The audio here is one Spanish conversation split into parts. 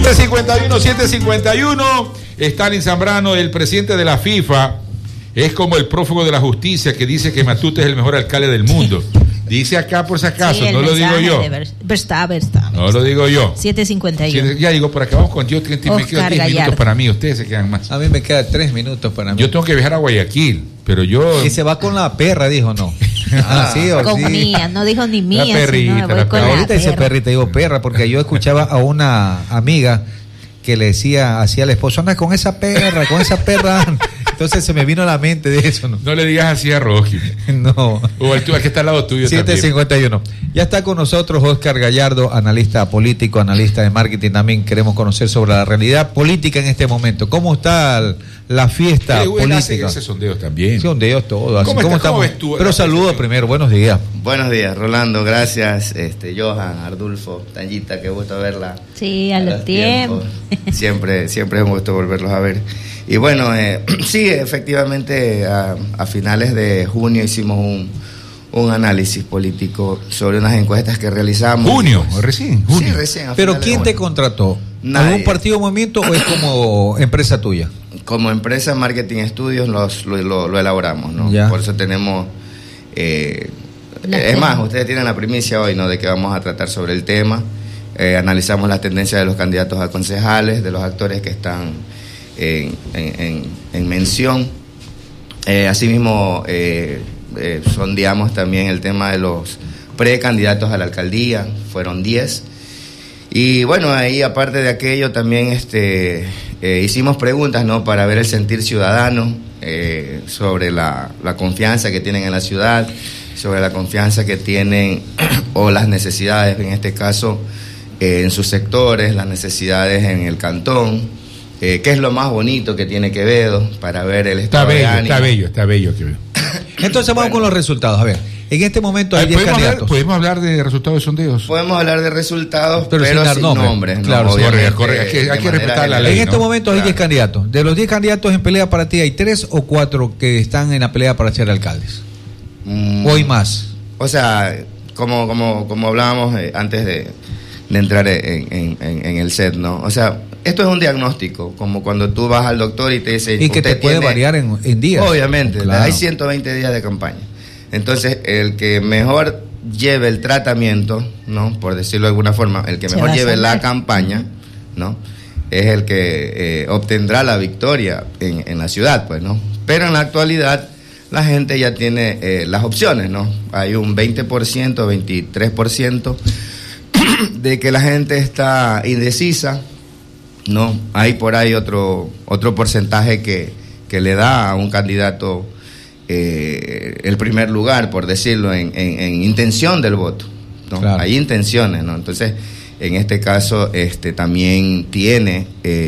751. Stalin Zambrano, el presidente de la FIFA, es como el prófugo de la justicia que dice que Matute es el mejor alcalde del mundo. Dice acá por si acaso, sí, no lo digo yo. No lo digo yo. 751. Ya digo, por acá vamos con yo. Me quedan 10 minutos para mí, ustedes se quedan más. A mí me quedan 3 minutos para mí. Yo tengo que viajar a Guayaquil, pero yo... Y se va con la perra, dijo, no. Sí, o con sí. Mía, no dijo ni mía. La perrita, sino con ahorita dice perrita, digo perra, porque yo escuchaba a una amiga que le decía así al esposo, anda con esa perra. Entonces se me vino a la mente de eso. No le digas así a Rocky. No. O el que está al lado tuyo. 751. Ya está con nosotros Oscar Gallardo, analista político, analista de marketing. También queremos conocer sobre la realidad política en este momento. ¿Cómo está la fiesta política? Ese sondeos también. Sondeos todo. ¿Cómo estamos? Ves tú, pero saludos primero. Buenos días. Buenos días, Rolando. Gracias. Johan, Ardulfo, Tanyita, qué gusto verla. Sí, a los tiempos. Siempre es un gusto volverlos a ver. Y bueno, sí, efectivamente, a finales de junio hicimos un análisis político sobre unas encuestas que realizamos. ¿Junio? ¿Recién? Junio. Sí, recién. ¿Pero quién te contrató? Nadie. ¿Algún partido o movimiento o es como empresa tuya? Como empresa Marketing Estudios lo elaboramos, ¿no? Ya. Por eso tenemos... es más, ustedes tienen la primicia hoy, ¿no? De que vamos a tratar sobre el tema. Analizamos las tendencias de los candidatos a concejales, de los actores que están en mención. Asimismo, sondeamos también el tema de los precandidatos a la alcaldía, fueron 10. Y bueno, ahí aparte de aquello también hicimos preguntas, ¿no? Para ver el sentir ciudadano, sobre la confianza que tienen en la ciudad, sobre la confianza que tienen o las necesidades, en este caso, en sus sectores, las necesidades en el cantón, qué es lo más bonito que tiene Quevedo para ver el estado de ánimo. Está bello Quevedo. Entonces vamos con los resultados. A ver, en este momento hay 10 candidatos. ¿Podemos hablar de resultados de sondeos? Podemos hablar de resultados, pero sin nombres. Claro, correcto. Hay que respetar la ley. En este momento hay 10 candidatos. De los 10 candidatos en pelea para ti, ¿hay 3 o 4 que están en la pelea para ser alcaldes? ¿O hay más? O sea, como hablábamos antes de entrar en el set, ¿no? O sea, esto es un diagnóstico, como cuando tú vas al doctor y te dice... Y que te puede variar en días. Obviamente, claro. Hay 120 días de campaña. Entonces, el que mejor lleve el tratamiento, ¿no? Por decirlo de alguna forma, el que mejor lleve la campaña, ¿no? Es el que obtendrá la victoria en la ciudad, pues, ¿no? Pero en la actualidad, la gente ya tiene las opciones, ¿no? Hay un 20%, 23% de que la gente está indecisa, ¿no? Hay por ahí otro porcentaje que le da a un candidato el primer lugar, por decirlo, en intención del voto, ¿no? Claro. Hay intenciones, ¿no? Entonces, en este caso, también tiene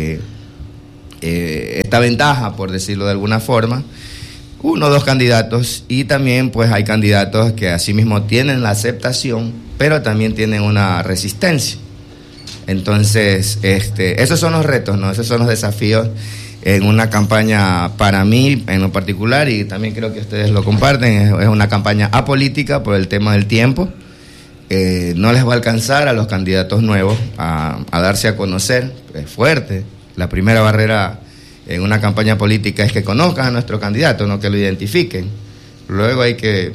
esta ventaja, por decirlo de alguna forma, 1 o 2 candidatos, y también pues hay candidatos que asimismo tienen la aceptación, pero también tienen una resistencia. Entonces, esos son los retos, ¿no? Esos son los desafíos en una campaña, para mí en lo particular, y también creo que ustedes lo comparten, es una campaña apolítica por el tema del tiempo. No les va a alcanzar a los candidatos nuevos a darse a conocer, es fuerte. La primera barrera en una campaña política es que conozcan a nuestro candidato, no que lo identifiquen. Luego hay que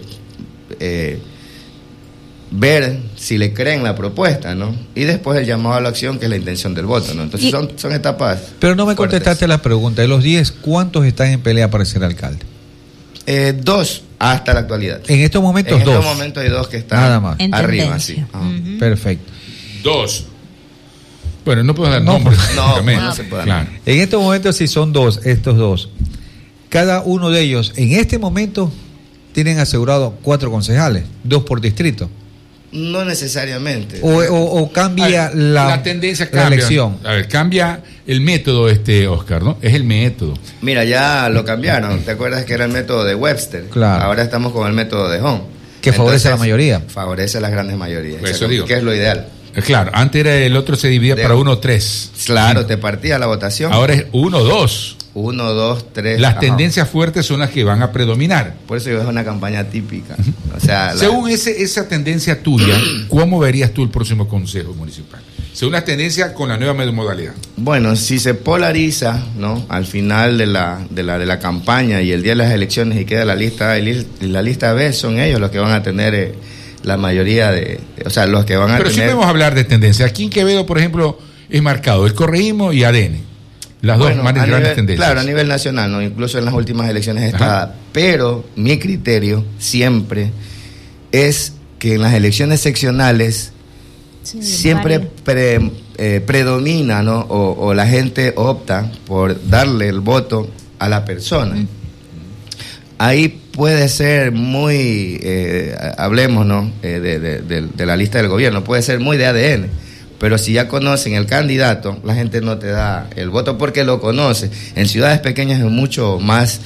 ver si le creen la propuesta, ¿no? Y después el llamado a la acción, que es la intención del voto, ¿no? Entonces son etapas. Pero no me fuertes. contestaste la pregunta. De los 10, ¿cuántos están en pelea para ser alcalde? 2 hasta la actualidad. En estos momentos 2. En estos momentos hay 2 que están nada más arriba, sí. Uh-huh. Perfecto. 2. Bueno, no puedo dar nombres. No se puede. Claro. En estos momentos, si son 2, estos 2, cada uno de ellos en este momento tienen asegurado 4 concejales, 2 por distrito. No necesariamente. O cambia la tendencia, la elección. A ver, cambia el método, Oscar, ¿no? Es el método. Mira, ya lo cambiaron. ¿Te acuerdas que era el método de Webster? Claro. Ahora estamos con el método de Home. Que favorece a la mayoría. Favorece a las grandes mayorías. Pues eso digo. Que es lo ideal. Claro, antes era el otro se dividía para 1 o 3. Claro, te partía la votación. Ahora es 1 o 2. 1, 2, 3. Las tendencias fuertes son las que van a predominar. Por eso es una campaña típica. O sea, según esa tendencia tuya, ¿cómo verías tú el próximo Consejo Municipal? según las tendencias con la nueva modalidad. Bueno, si se polariza, ¿no? Al final de la campaña y el día de las elecciones y queda la lista A y la lista B, son ellos los que van a tener la mayoría o sea, los que van a tener... Pero sí podemos hablar de tendencia. Aquí en Quevedo, por ejemplo, es marcado el correísmo y ADN. Las dos más grandes tendencias. Claro, a nivel nacional, ¿no? Incluso en las últimas elecciones está. Pero mi criterio siempre es que en las elecciones seccionales siempre predomina, ¿no? O la gente opta por darle el voto a la persona. Ahí puede ser muy, hablemos, ¿no? De la lista del gobierno, puede ser muy de ADN. Pero si ya conocen el candidato, la gente no te da el voto porque lo conoce. En ciudades pequeñas es mucho más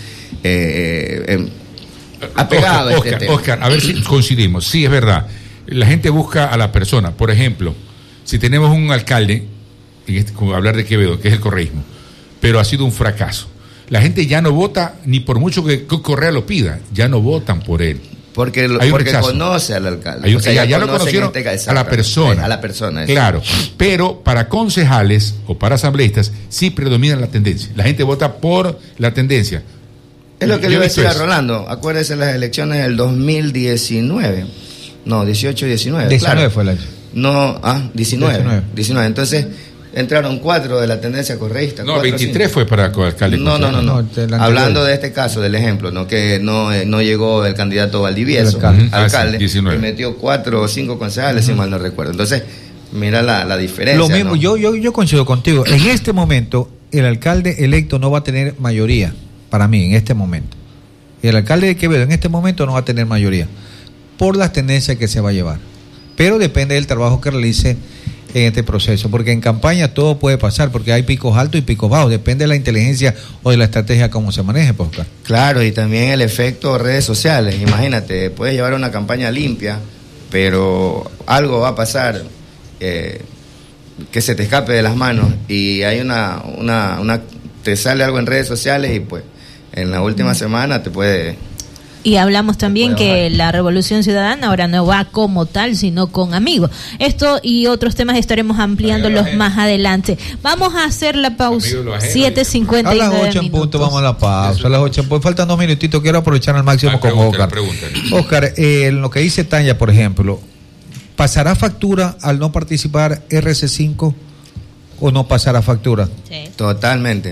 apegado a este tema. Oscar, a ver si coincidimos. Sí, es verdad. La gente busca a la persona. Por ejemplo, si tenemos un alcalde, como hablar de Quevedo, que es el correísmo, pero ha sido un fracaso. La gente ya no vota, ni por mucho que Correa lo pida, ya no votan por él. Porque conoce al alcalde. Ya lo conocieron a la persona. A la persona. Claro. Pero para concejales o para asambleístas sí predomina la tendencia. La gente vota por la tendencia. Es lo que le iba a decir a Rolando. Acuérdese las elecciones del 2019. No, 18 y 19. 19 claro. Fue el año. No, 19. Entonces... entraron 4 de la tendencia correísta. No, 23 fue para alcalde. No. Hablando de este caso, del ejemplo, ¿no? Que no llegó el candidato Valdivieso, alcalde, y metió 4 o 5 concejales, si mal no recuerdo. Entonces, mira la diferencia. Lo mismo, ¿no? yo coincido contigo. En este momento, el alcalde electo no va a tener mayoría, para mí, en este momento. El alcalde de Quevedo en este momento no va a tener mayoría, por las tendencias que se va a llevar. Pero depende del trabajo que realice en este proceso, porque en campaña todo puede pasar, porque hay picos altos y picos bajos, depende de la inteligencia o de la estrategia cómo se maneje, pues, Oscar. Claro, y también el efecto redes sociales. Imagínate, puedes llevar una campaña limpia, pero algo va a pasar que se te escape de las manos y hay te sale algo en redes sociales y pues en la última semana te puede... Y hablamos también que la Revolución Ciudadana ahora no va como tal, sino con amigos. Esto y otros temas estaremos ampliándolos más adelante. Vamos a hacer la pausa. 7:59. A las 8 en punto vamos a la pausa. A las 8 en punto. Faltan 2 minutitos. Quiero aprovechar al máximo con Oscar. Oscar, lo que dice Tanya, por ejemplo, ¿pasará factura al no participar RC5 o no pasará factura? Sí. Totalmente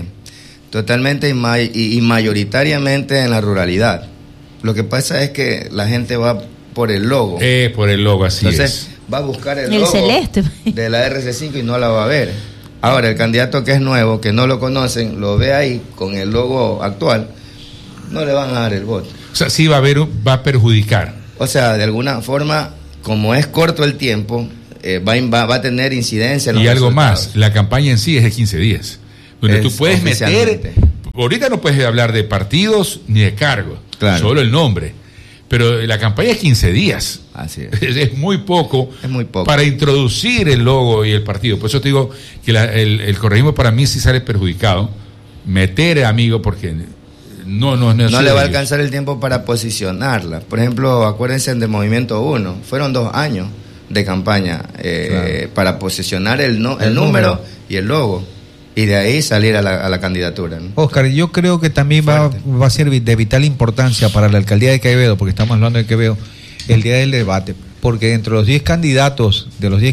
y mayoritariamente en la ruralidad. Lo que pasa es que la gente va por el logo. Por el logo, así Entonces, va a buscar el logo celeste de la RC5 y no la va a ver. Ahora, el candidato que es nuevo, que no lo conocen, lo ve ahí con el logo actual, no le van a dar el voto. O sea, sí va a perjudicar. O sea, de alguna forma, como es corto el tiempo, va a tener incidencia en los resultados. Algo más, la campaña en sí es de 15 días. Donde tú puedes meter... Ahorita no puedes hablar de partidos ni de cargos. Claro. Solo el nombre. Pero la campaña es 15 días. Así es. Es muy poco. Es muy poco. Para introducir el logo y el partido. Por eso te digo que el correísmo para mí sí sale perjudicado. Meter amigo porque no le va a alcanzar el tiempo para posicionarla. Por ejemplo, acuérdense de Movimiento 1. Fueron 2 años de campaña claro, para posicionar el número y el logo. Y de ahí salir a la candidatura, ¿no? Oscar, yo creo que también va a ser de vital importancia para la alcaldía de Quevedo, porque estamos hablando de Quevedo, el día del debate, porque entre los 10 candidatos,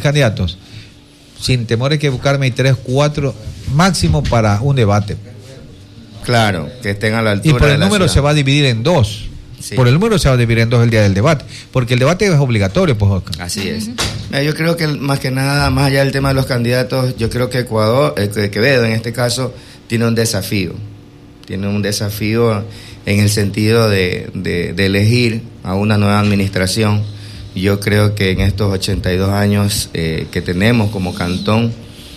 sin temor a equivocarme, hay 3, 4 máximo para un debate. Claro, que estén a la altura. Y por el número se va a dividir en 2. Sí. Por el número se va a dividir en 2 el día del debate, porque el debate es obligatorio, pues, Oscar. Así es. Yo creo que más que nada, más allá del tema de los candidatos, yo creo que Quevedo en este caso tiene un desafío. Tiene un desafío en el sentido de elegir a una nueva administración. Yo creo que en estos 82 años que tenemos como cantón,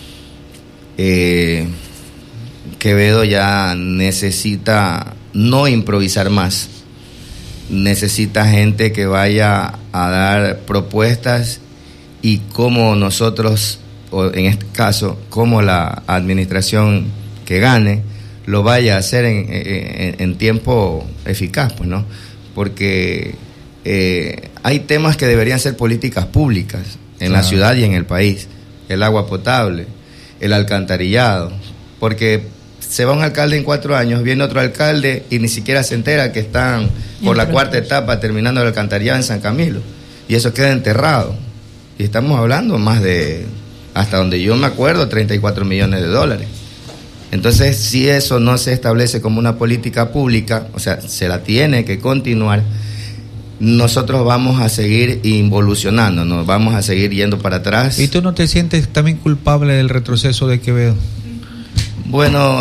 Quevedo ya necesita no improvisar más. Necesita gente que vaya a dar propuestas y como nosotros, o en este caso, como la administración que gane, lo vaya a hacer en tiempo eficaz, pues, ¿no? Porque hay temas que deberían ser políticas públicas en la ciudad y en el país, el agua potable, el alcantarillado, porque se va un alcalde en 4 años, viene otro alcalde y ni siquiera se entera que están por la 4ª etapa terminando el alcantarillado en San Camilo, y eso queda enterrado, y estamos hablando más de, hasta donde yo me acuerdo, 34 millones de dólares. Entonces, si eso no se establece como una política pública, o sea, se la tiene que continuar, nosotros vamos a seguir involucionando, nos vamos a seguir yendo para atrás. ¿Y tú no te sientes también culpable del retroceso de Quevedo? Bueno,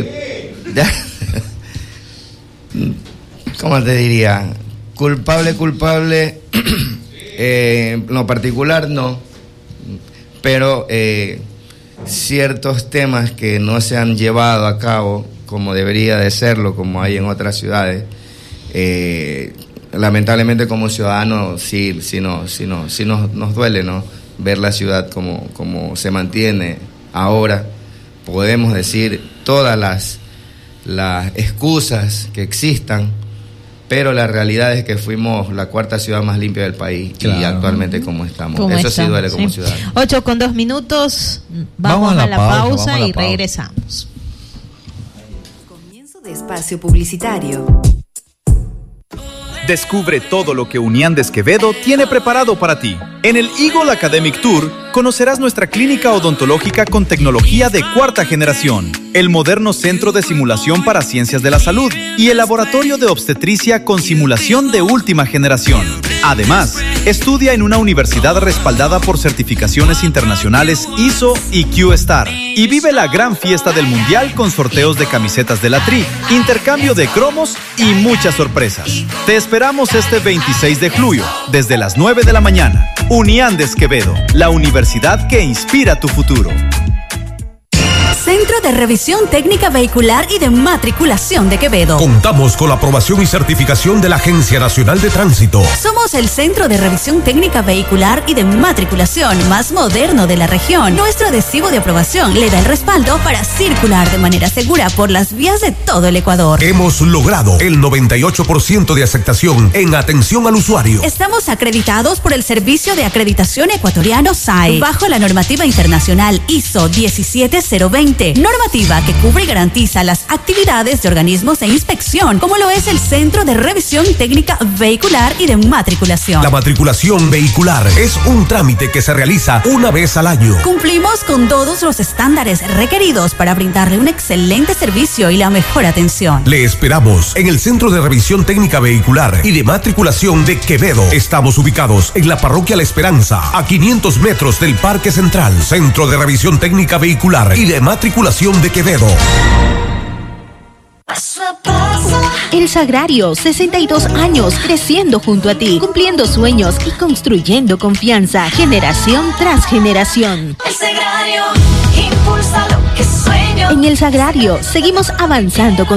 ¿cómo te diría? Culpable, en lo particular no, pero ciertos temas que no se han llevado a cabo como debería de serlo, como hay en otras ciudades, lamentablemente como ciudadanos sí nos duele, ¿no? Ver la ciudad como se mantiene ahora. Podemos decir todas las excusas que existan, pero la realidad es que fuimos la 4ª ciudad más limpia del país, claro. Y actualmente como estamos. Eso sí duele como ciudadano. 8:02, vamos a la pausa y regresamos. Comienzo de espacio publicitario. Descubre todo lo que Uniandes Quevedo tiene preparado para ti. En el Eagle Academic Tour conocerás nuestra clínica odontológica con tecnología de 4ª generación, el moderno centro de simulación para ciencias de la salud y el laboratorio de obstetricia con simulación de última generación. Además, estudia en una universidad respaldada por certificaciones internacionales ISO y Q-Star y vive la gran fiesta del Mundial con sorteos de camisetas de la Tri, intercambio de cromos y muchas sorpresas. Te esperamos este 26 de julio, desde las 9 de la mañana. Uniandes Quevedo, la universidad que inspira tu futuro. Centro de Revisión Técnica Vehicular y de Matriculación de Quevedo. Contamos con la aprobación y certificación de la Agencia Nacional de Tránsito. Somos el Centro de Revisión Técnica Vehicular y de Matriculación más moderno de la región. Nuestro adhesivo de aprobación le da el respaldo para circular de manera segura por las vías de todo el Ecuador. Hemos logrado el 98% de aceptación en atención al usuario. Estamos acreditados por el Servicio de Acreditación Ecuatoriano SAE, bajo la normativa internacional ISO 17020. Normativa que cubre y garantiza las actividades de organismos de inspección, como lo es el Centro de Revisión Técnica Vehicular y de Matriculación. La matriculación vehicular es un trámite que se realiza una vez al año. Cumplimos con todos los estándares requeridos para brindarle un excelente servicio y la mejor atención. Le esperamos en el Centro de Revisión Técnica Vehicular y de Matriculación de Quevedo. Estamos ubicados en la Parroquia La Esperanza, a 500 metros del Parque Central. Centro de Revisión Técnica Vehicular y de Matriculación de Quevedo. El Sagrario, 62 años, creciendo junto a ti, cumpliendo sueños y construyendo confianza, generación tras generación. El Sagrario impulsa lo que sueño. En El Sagrario, seguimos avanzando con